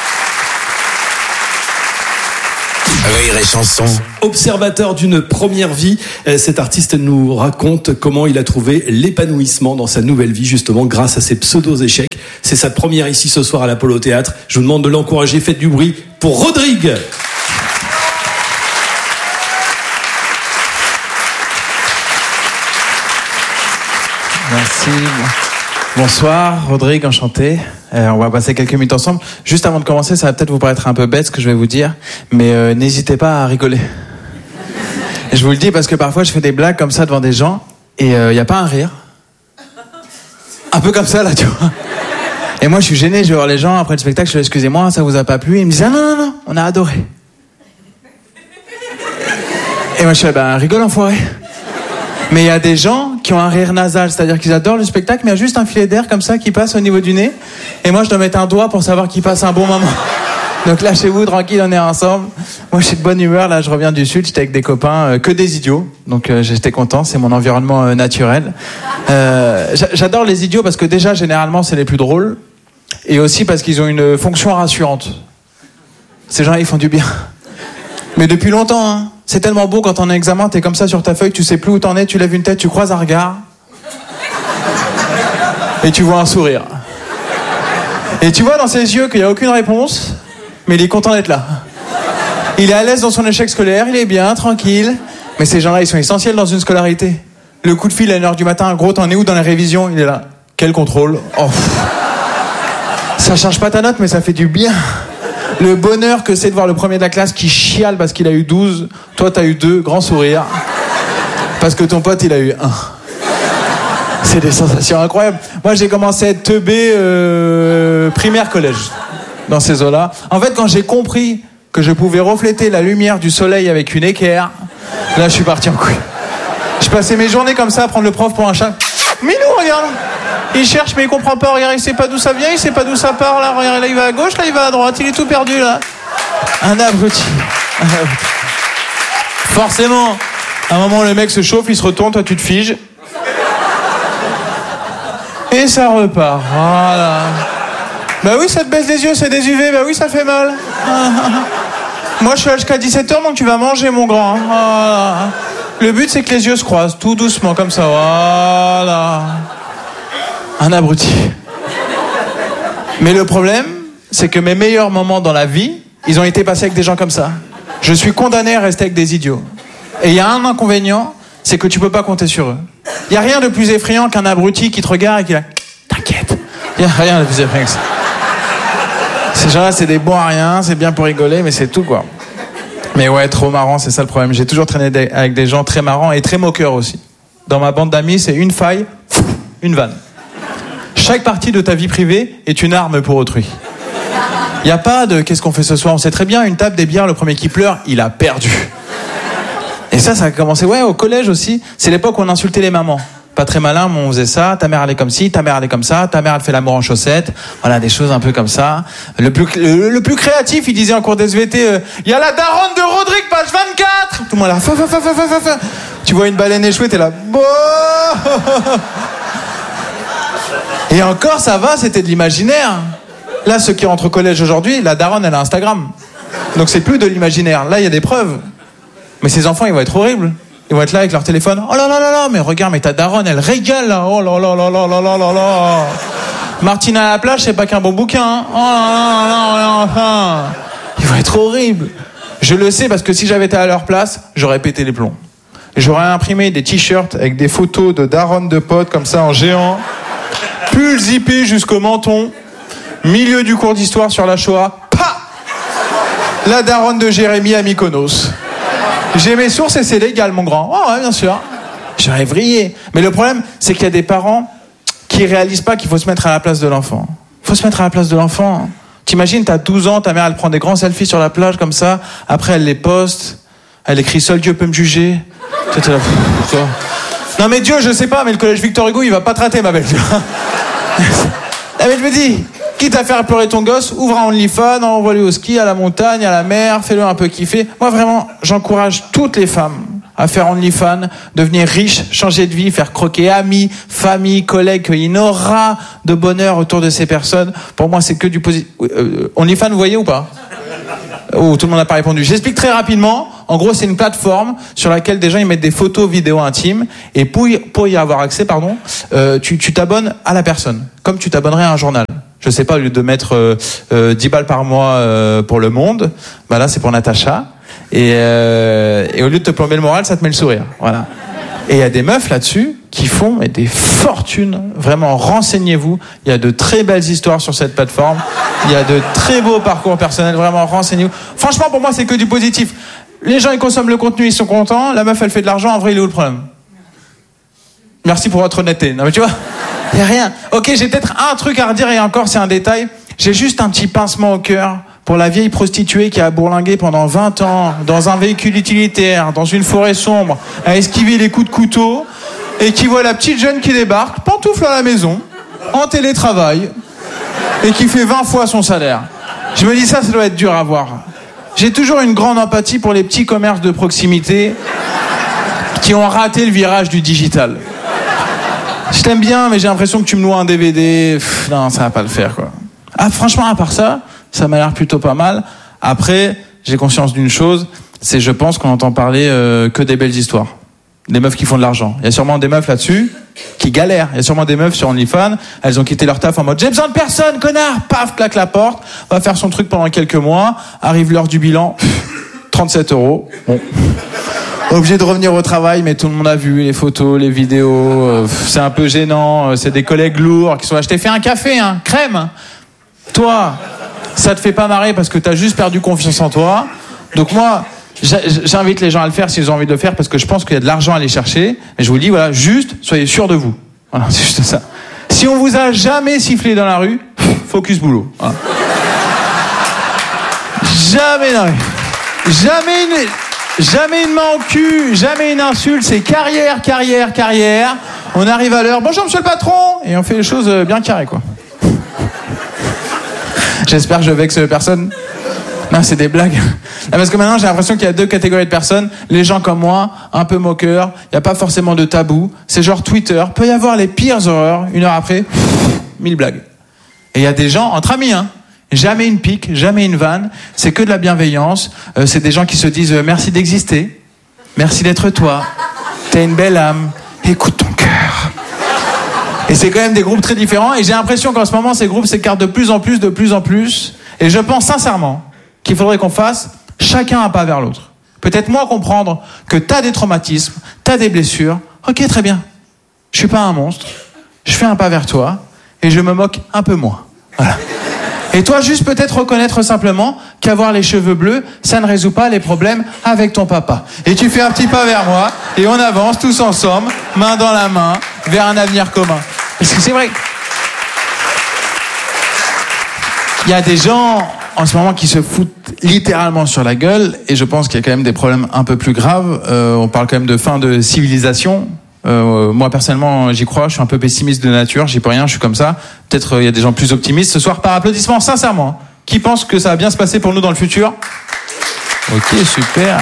Rire et Chanson. Observateur d'une première vie, cet artiste nous raconte comment il a trouvé l'épanouissement dans sa nouvelle vie, justement grâce à ses pseudo-échecs. C'est sa première ici ce soir à l'Apollo Théâtre. Je vous demande de l'encourager. Faites du bruit pour Rodrigue. Merci. Bonsoir, Rodrigue, enchanté. Euh, on va passer quelques minutes ensemble. Juste avant de commencer, ça va peut-être vous paraître un peu bête ce que je vais vous dire, mais euh, n'hésitez pas à rigoler. Et je vous le dis parce que parfois je fais des blagues comme ça devant des gens et il euh, n'y a pas un rire. Un peu comme ça là, tu vois. Et moi je suis gêné, je vais voir les gens après le spectacle, je dis excusez-moi, ça vous a pas plu? Ils me disent ah non, non, non, on a adoré. Et moi je fais ben rigole enfoiré. Mais il y a des gens qui ont un rire nasal, c'est-à-dire qu'ils adorent le spectacle, mais il y a juste un filet d'air comme ça qui passe au niveau du nez. Et moi, je dois mettre un doigt pour savoir qu'il passe un bon moment. Donc lâchez-vous, tranquille, on est ensemble. Moi, je suis de bonne humeur, là, je reviens du Sud, j'étais avec des copains, euh, que des idiots. Donc euh, j'étais content, c'est mon environnement euh, naturel. Euh, j'adore les idiots parce que déjà, généralement, c'est les plus drôles. Et aussi parce qu'ils ont une fonction rassurante. Ces gens-là, ils font du bien. Mais depuis longtemps, hein. C'est tellement beau quand on est en examen, t'es comme ça sur ta feuille, tu sais plus où t'en es, tu lèves une tête, tu croises un regard. Et tu vois un sourire. Et tu vois dans ses yeux qu'il n'y a aucune réponse, mais il est content d'être là. Il est à l'aise dans son échec scolaire, il est bien, tranquille. Mais ces gens-là, ils sont essentiels dans une scolarité. Le coup de fil à une heure du matin, gros, t'en es où dans les révisions? Il est là. Quel contrôle? Oh. Ça charge pas ta note, mais ça fait du bien. Le bonheur que c'est de voir le premier de la classe qui chiale parce qu'il a eu douze. Toi, t'as eu deux, grand sourire. Parce que ton pote, il a eu un. C'est des sensations incroyables. Moi, j'ai commencé à être teubé euh, primaire, collège. Dans ces eaux-là. En fait, quand j'ai compris que je pouvais refléter la lumière du soleil avec une équerre, là, je suis parti en couille. Je passais mes journées comme ça à prendre le prof pour un chat. Minou, regarde. Il cherche mais il comprend pas, regarde, il sait pas d'où ça vient, il sait pas d'où ça part, là, regarde, là il va à gauche, là il va à droite, il est tout perdu là. Un abruti. Un abruti. Forcément, à un moment le mec se chauffe, il se retourne, toi tu te figes. Et ça repart, voilà. Bah oui, ça te baisse les yeux, c'est des U V, bah oui, ça fait mal. Moi je suis là jusqu'à dix-sept heures, donc tu vas manger mon grand. Voilà. Le but, c'est que les yeux se croisent, tout doucement, comme ça. Voilà. Un abruti. Mais le problème, c'est que mes meilleurs moments dans la vie, ils ont été passés avec des gens comme ça. Je suis condamné à rester avec des idiots. Et il y a un inconvénient, c'est que tu peux pas compter sur eux. Il y a rien de plus effrayant qu'un abruti qui te regarde et qui a... T'inquiète. Il y a rien de plus effrayant que ça. Ces gens-là, c'est des bons à rien, c'est bien pour rigoler, mais c'est tout, quoi. Mais ouais, trop marrant, c'est ça le problème. J'ai toujours traîné des... avec des gens très marrants et très moqueurs aussi. Dans ma bande d'amis, c'est une faille, une vanne. Chaque partie de ta vie privée est une arme pour autrui. Il n'y a pas de qu'est-ce qu'on fait ce soir. On sait très bien, une table, des bières, le premier qui pleure, il a perdu. Et ça, ça a commencé, ouais, au collège aussi. C'est l'époque où on insultait les mamans. Pas très malin, mais on faisait ça. Ta mère, elle est comme ci, ta mère, elle est comme ça. Ta mère, elle fait l'amour en chaussettes. Voilà, des choses un peu comme ça. Le plus, le, le plus créatif, il disait en cours d'S V T, il euh, y a la daronne de Rodrigue, page vingt-quatre. Tout le monde là, fa, fa, fa, fa, fa, fa. Tu vois une baleine échouée, t'es là, bon. Et encore, ça va, c'était de l'imaginaire. Là, ceux qui rentrent au collège aujourd'hui, la daronne, elle a Instagram. Donc c'est plus de l'imaginaire. Là, il y a des preuves. Mais ces enfants, ils vont être horribles. Ils vont être là avec leur téléphone. Oh là là là là, mais regarde, mais ta daronne, elle régale là. Oh là là là là là là là là. Martine à la plage, c'est pas qu'un bon bouquin. Hein. Oh là là là là là. Ils vont être horribles. Je le sais parce que si j'avais été à leur place, j'aurais pété les plombs. J'aurais imprimé des t-shirts avec des photos de daronnes de potes comme ça en géant. Pull zippé jusqu'au menton. Milieu du cours d'histoire sur la Shoah. Pa! La daronne de Jérémy à Mykonos. J'ai mes sources et c'est légal, mon grand. Oh ouais, bien sûr. J'aurais vrillé. Mais le problème, c'est qu'il y a des parents qui réalisent pas qu'il faut se mettre à la place de l'enfant. Il faut se mettre à la place de l'enfant. T'imagines, t'as douze ans, ta mère, elle prend des grands selfies sur la plage comme ça. Après, elle les poste. Elle écrit « Seul Dieu peut me juger ». Là, non mais Dieu, je sais pas, mais le collège Victor Hugo, il va pas traiter, ma belle. Ah, mais je me dis, quitte à faire pleurer ton gosse, ouvre un OnlyFans, envoie-le au ski, à la montagne, à la mer, fais-le un peu kiffer. Moi, vraiment, j'encourage toutes les femmes à faire OnlyFans, devenir riche, changer de vie, faire croquer amis, famille, collègues, qu'il y aura de bonheur autour de ces personnes. Pour moi, c'est que du positif. Euh, OnlyFans, vous voyez ou pas? Oh, tout le monde n'a pas répondu. J'explique très rapidement. En gros, c'est une plateforme sur laquelle des gens ils mettent des photos, vidéos intimes, et pour y, pour y avoir accès, pardon, euh, tu, tu t'abonnes à la personne, comme tu t'abonnerais à un journal. Je sais pas, au lieu de mettre euh, euh, dix balles par mois euh, pour Le Monde, bah là c'est pour Natacha, et, euh, et au lieu de te plomber le moral, ça te met le sourire. Voilà. Et il y a des meufs là-dessus qui font mais, des fortunes. Vraiment, renseignez-vous. Il y a de très belles histoires sur cette plateforme. Il y a de très beaux parcours personnels. Vraiment, renseignez-vous. Franchement, pour moi, c'est que du positif. Les gens, ils consomment le contenu, ils sont contents. La meuf, elle fait de l'argent. En vrai, il est où le problème? Merci pour votre honnêteté. Non, mais tu vois, il n'y a rien. Ok, j'ai peut-être un truc à redire et encore, c'est un détail. J'ai juste un petit pincement au cœur pour la vieille prostituée qui a bourlingué pendant vingt ans dans un véhicule utilitaire, dans une forêt sombre, à esquiver les coups de couteau, et qui voit la petite jeune qui débarque, pantoufle à la maison, en télétravail, et qui fait vingt fois son salaire. Je me dis ça, ça doit être dur à voir. J'ai toujours une grande empathie pour les petits commerces de proximité qui ont raté le virage du digital. Je t'aime bien, mais j'ai l'impression que tu me loues un D V D. Pff, non, ça va pas le faire, quoi. Ah, franchement, à part ça, ça m'a l'air plutôt pas mal. Après, j'ai conscience d'une chose, c'est je pense qu'on entend parler euh, que des belles histoires. Des meufs qui font de l'argent. Il y a sûrement des meufs là-dessus qui galèrent. Il y a sûrement des meufs sur OnlyFans, elles ont quitté leur taf en mode « J'ai besoin de personne, connard !» Paf, claque la porte, va faire son truc pendant quelques mois, arrive l'heure du bilan, trente-sept euros. Bon. Obligé de revenir au travail, mais tout le monde a vu les photos, les vidéos, euh, c'est un peu gênant, euh, c'est des collègues lourds qui sont là « Je t'ai fait un café, hein, crème !» Toi, ça te fait pas marrer parce que t'as juste perdu confiance en toi. Donc moi, j'invite les gens à le faire s'ils ont envie de le faire parce que je pense qu'il y a de l'argent à aller chercher. Et je vous le dis, voilà, juste, soyez sûrs de vous. Voilà, c'est juste ça. Si on vous a jamais sifflé dans la rue, focus boulot. Voilà. Jamais dans la rue. Jamais une, jamais une main au cul, jamais une insulte. C'est carrière, carrière, carrière. On arrive à l'heure. Bonjour, monsieur le patron. Et on fait les choses bien carrées, quoi. J'espère que je vexe personne. Non, c'est des blagues. Non, parce que maintenant, j'ai l'impression qu'il y a deux catégories de personnes. Les gens comme moi, un peu moqueurs. Il n'y a pas forcément de tabou. C'est genre Twitter. Peut y avoir les pires horreurs. Une heure après, mille blagues. Et il y a des gens entre amis, hein. Jamais une pique, jamais une vanne. C'est que de la bienveillance. Euh, c'est des gens qui se disent euh, merci d'exister. Merci d'être toi. t'as une belle âme, écoute ton cœur. Et c'est quand même des groupes très différents. Et j'ai l'impression qu'en ce moment, ces groupes s'écartent de plus en plus, de plus en plus. Et je pense sincèrement qu'il faudrait qu'on fasse chacun un pas vers l'autre. Peut-être moi comprendre que t'as des traumatismes, t'as des blessures. Ok, très bien. Je suis pas un monstre. Je fais un pas vers toi et je me moque un peu moins. Voilà. Et toi, juste peut-être reconnaître simplement qu'avoir les cheveux bleus, ça ne résout pas les problèmes avec ton papa. Et tu fais un petit pas vers moi et on avance tous ensemble, main dans la main, vers un avenir commun. Parce que c'est vrai. Il y a des gens en ce moment qui se foutent littéralement sur la gueule et je pense qu'il y a quand même des problèmes un peu plus graves. Euh, on parle quand même de fin de civilisation. Euh, moi personnellement j'y crois, je suis un peu pessimiste de nature, j'y peux rien, je suis comme ça. Peut-être il euh, y a des gens plus optimistes. Ce soir par applaudissement, sincèrement, qui pensent que ça va bien se passer pour nous dans le futur? Ok, super.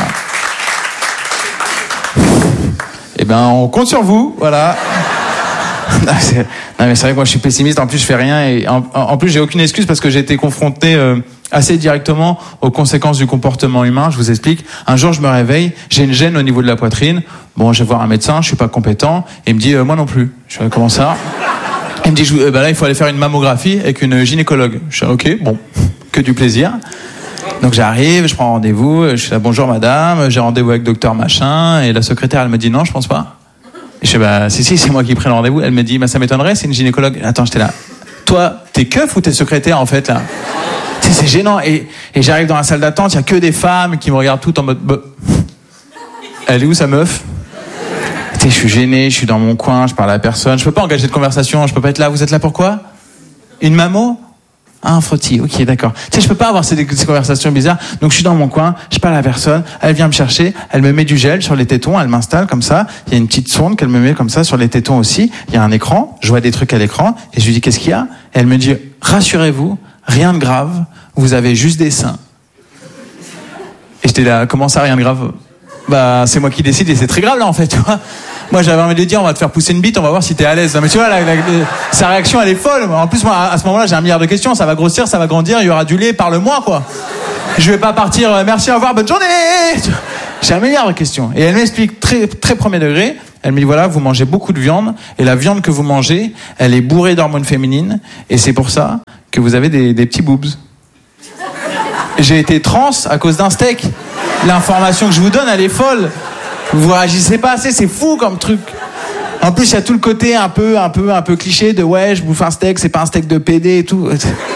Eh ben on compte sur vous, voilà. Non, c'est... non mais c'est vrai que moi je suis pessimiste, en plus je fais rien et en, en plus j'ai aucune excuse parce que j'ai été confronté euh, assez directement aux conséquences du comportement humain. Je vous explique. Un jour je me réveille, j'ai une gêne au niveau de la poitrine. Bon, je vais voir un médecin, je suis pas compétent et il me dit euh, moi non plus. Je fais comment ça? Il me dit je, euh, bah là il faut aller faire une mammographie avec une gynécologue. Je fais ok, bon, que du plaisir. Donc j'arrive, je prends rendez-vous, je suis là bonjour madame, j'ai rendez-vous avec docteur machin et la secrétaire elle me dit non je pense pas. Et je fais bah si si c'est moi qui prends le rendez-vous. Elle me dit bah ça m'étonnerait, c'est une gynécologue. Attends, j'étais là. Toi t'es keuf ou t'es secrétaire en fait là? Tu sais, c'est gênant et, et j'arrive dans la salle d'attente, il y a que des femmes qui me regardent toutes en mode bah, elle est où sa meuf? Tu sais je suis gêné, je suis dans mon coin, je parle à personne, je peux pas engager de conversation, je peux pas être là. Vous êtes là pourquoi? Une mammo? Ah, un frottis, ok, d'accord. Tu sais, je peux pas avoir ces, ces conversations bizarres. Donc, je suis dans mon coin, je parle à personne. Elle vient me chercher, elle me met du gel sur les tétons, elle m'installe comme ça. Il y a une petite sonde qu'elle me met comme ça sur les tétons aussi. Il y a un écran, je vois des trucs à l'écran. Et je lui dis, qu'est-ce qu'il y a? Et elle me dit, rassurez-vous, rien de grave, vous avez juste des seins. Et j'étais là, comment ça, rien de grave? Bah, c'est moi qui décide et c'est très grave là, en fait, tu vois. Moi, j'avais envie de dire, on va te faire pousser une bite, on va voir si t'es à l'aise. Non, mais tu vois, la, la, la, sa réaction, elle est folle. En plus, moi, à ce moment-là, j'ai un milliard de questions. Ça va grossir, ça va grandir, il y aura du lait, parle-moi, quoi. Je vais pas partir, euh, merci, au revoir, bonne journée. J'ai un milliard de questions. Et elle m'explique très, très premier degré. Elle me dit, voilà, vous mangez beaucoup de viande. Et la viande que vous mangez, elle est bourrée d'hormones féminines. Et c'est pour ça que vous avez des, des petits boobs. J'ai été trans à cause d'un steak. L'information que je vous donne, elle est folle. Vous réagissez pas assez, c'est fou comme truc. En plus, il y a tout le côté un peu, un peu, un peu cliché de ouais, je bouffe un steak, c'est pas un steak de P D et tout.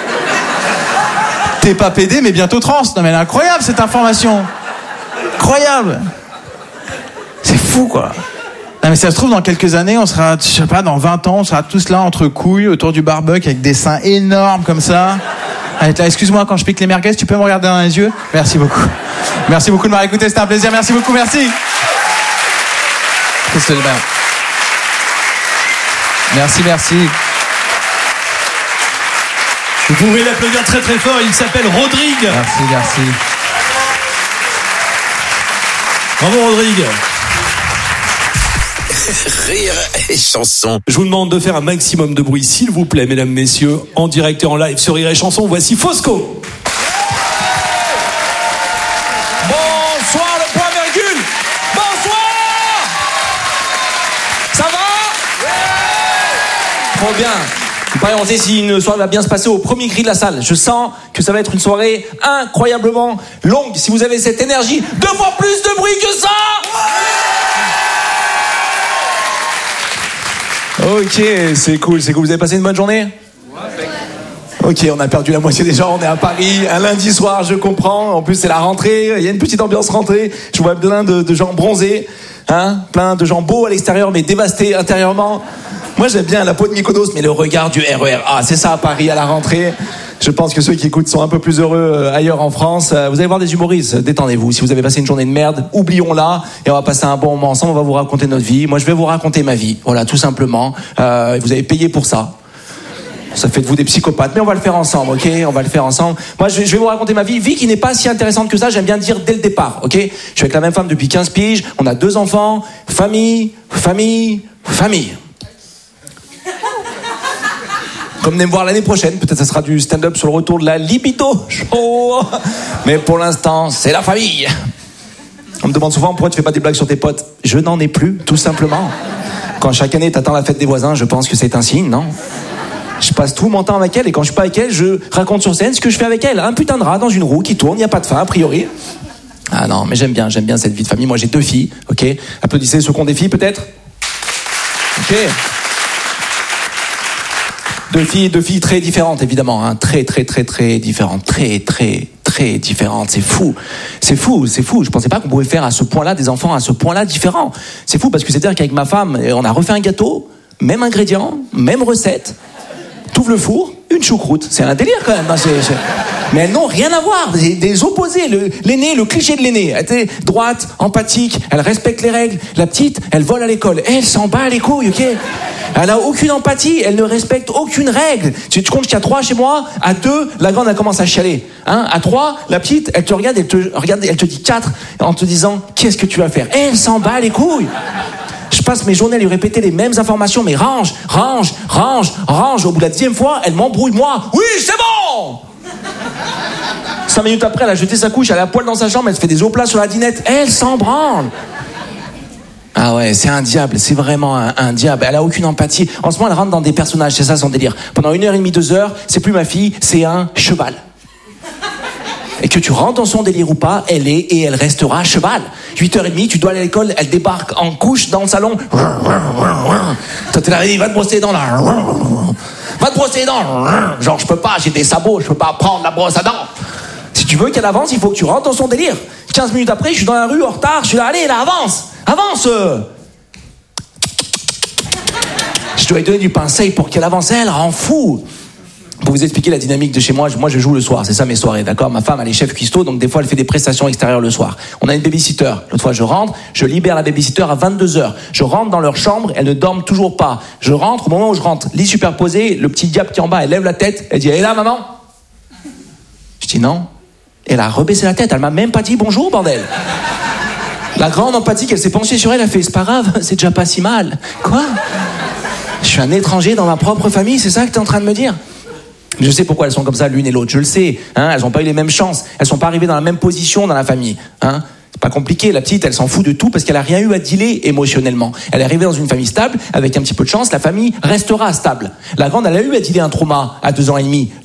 T'es pas P D, mais bientôt trans. Non mais elle est incroyable cette information. Incroyable. C'est fou quoi. Non mais ça se trouve dans quelques années, on sera, je sais pas, dans vingt ans, on sera tous là entre couilles autour du barbecue avec des seins énormes comme ça. Allez, là, excuse-moi quand je pique les merguez, tu peux me regarder dans les yeux? Merci beaucoup. Merci beaucoup de m'avoir écouté, c'était un plaisir. Merci beaucoup, merci. Merci, merci. Vous pouvez l'applaudir très très fort, il s'appelle Rodrigue. Merci, merci. Bravo Rodrigue. Rire et chanson. Je vous demande de faire un maximum de bruit, s'il vous plaît, mesdames, messieurs, en direct et en live sur Rire et chanson. Voici Fosco. Bonsoir le point virgule. Bonsoir. Ça va? Ouais. Trop bien. Il paraît, on sait si une soirée va bien se passer au premier cri de la salle. Je sens que ça va être une soirée incroyablement longue. Si vous avez cette énergie, deux fois plus de bruit que ça. Ok, c'est cool, c'est cool. Vous avez passé une bonne journée? Ok, on a perdu la moitié des gens, on est à Paris, un lundi soir, je comprends. En plus, c'est la rentrée, il y a une petite ambiance rentrée. Je vois plein de, de gens bronzés, hein, plein de gens beaux à l'extérieur, mais dévastés intérieurement. Moi, j'aime bien la peau de Mykonos, mais le regard du R E R A, c'est ça à Paris à la rentrée. Je pense que ceux qui écoutent sont un peu plus heureux ailleurs en France. Vous allez voir des humoristes, détendez-vous. Si vous avez passé une journée de merde, oublions-la et on va passer un bon moment ensemble. On va vous raconter notre vie. Moi, je vais vous raconter ma vie. Voilà, tout simplement. Euh, vous avez payé pour ça. Ça fait de vous des psychopathes, mais on va le faire ensemble, ok? On va le faire ensemble. Moi, je vais, je vais vous raconter ma vie. Vie qui n'est pas si intéressante que ça, j'aime bien dire dès le départ, ok? Je suis avec la même femme depuis quinze piges, on a deux enfants, famille, famille, famille. Comme venez me voir l'année prochaine, peut-être ça sera du stand-up sur le retour de la libido show. Mais pour l'instant, c'est la famille. On me demande souvent pourquoi tu fais pas des blagues sur tes potes. Je n'en ai plus, tout simplement. Quand chaque année t'attends la fête des voisins, je pense que c'est un signe, non? Je passe tout mon temps avec elle et quand je suis pas avec elle, je raconte sur scène ce que je fais avec elle. Un putain de rat dans une roue qui tourne, il y a pas de fin a priori. Ah non, mais j'aime bien, j'aime bien cette vie de famille. Moi j'ai deux filles, ok? Applaudissez ceux qui ont des filles peut-être? Ok. Deux filles, deux filles très différentes évidemment, hein. Très très très très différentes, très très très différentes. C'est fou, c'est fou, c'est fou. Je pensais pas qu'on pouvait faire à ce point-là des enfants à ce point-là différents. C'est fou parce que c'est-à-dire qu'avec ma femme, on a refait un gâteau, même ingrédient, même recette. T'ouvres le four, une choucroute. C'est un délire quand même. Hein, c'est, c'est... Mais elles n'ont rien à voir. Des, des opposés. Le, l'aîné, le cliché de l'aîné. Elle était droite, empathique, elle respecte les règles. La petite, elle vole à l'école. Elle s'en bat les couilles, ok? Elle a aucune empathie, elle ne respecte aucune règle. Tu te comptes qu'il y a trois chez moi, à deux, la grande elle commence à chialer. Hein, à trois, la petite, elle te regarde, elle te regarde, elle te dit quatre, en te disant qu'est-ce que tu vas faire? Elle s'en bat les couilles. Je passe mes journées à lui répéter les mêmes informations, mais range, range, range, range. Au bout de la dixième fois, elle m'embrouille moi. Oui, c'est bon. Cinq minutes après, elle a jeté sa couche, elle a la poêle dans sa chambre, elle se fait des hauts plats sur la dinette. Elle s'en branle. Ah ouais, c'est un diable, c'est vraiment un, un diable. Elle a aucune empathie. En ce moment, elle rentre dans des personnages, c'est ça son délire. Pendant une heure et demie, deux heures, c'est plus ma fille, c'est un cheval. Et que tu rentres dans son délire ou pas, elle est et elle restera cheval. huit heures trente, tu dois aller à l'école, elle débarque en couche dans le salon. Toi, t'es là, va te brosser les dents là. Va te brosser les dents. Genre, je peux pas, j'ai des sabots, je peux pas prendre la brosse à dents. Si tu veux qu'elle avance, il faut que tu rentres dans son délire. quinze minutes après, je suis dans la rue en retard, je suis là, allez, là, avance. Avance. Je dois lui donner du pain sec pour qu'elle avance, elle rend fou. Pour vous expliquer la dynamique de chez moi, moi je joue le soir, c'est ça mes soirées, d'accord? Ma femme elle est chef cuistot, donc des fois elle fait des prestations extérieures le soir. On a une babysitter. L'autre fois je rentre, je libère la babysitter à vingt-deux heures. Je rentre dans leur chambre, elles ne dorment toujours pas. Je rentre, au moment où je rentre, lit superposé, le petit diable qui est en bas, elle lève la tête, elle dit, elle est là maman? Je dis non. Elle a rebaissé la tête, elle m'a même pas dit bonjour, bordel. La grande empathique, elle s'est penchée sur elle, elle a fait, c'est pas grave, c'est déjà pas si mal. Quoi? Je suis un étranger dans ma propre famille, c'est ça que t'es en train de me dire? Je sais pourquoi elles sont comme ça l'une et l'autre, je le sais. Hein, elles n'ont pas eu les mêmes chances. Elles sont pas arrivées dans la même position dans la famille. Hein. C'est pas compliqué. La petite, elle s'en fout de tout parce qu'elle a rien eu à dealer émotionnellement. Elle est arrivée dans une famille stable, avec un petit peu de chance, la famille restera stable. La grande, elle a eu à dealer un trauma à deux ans et demi.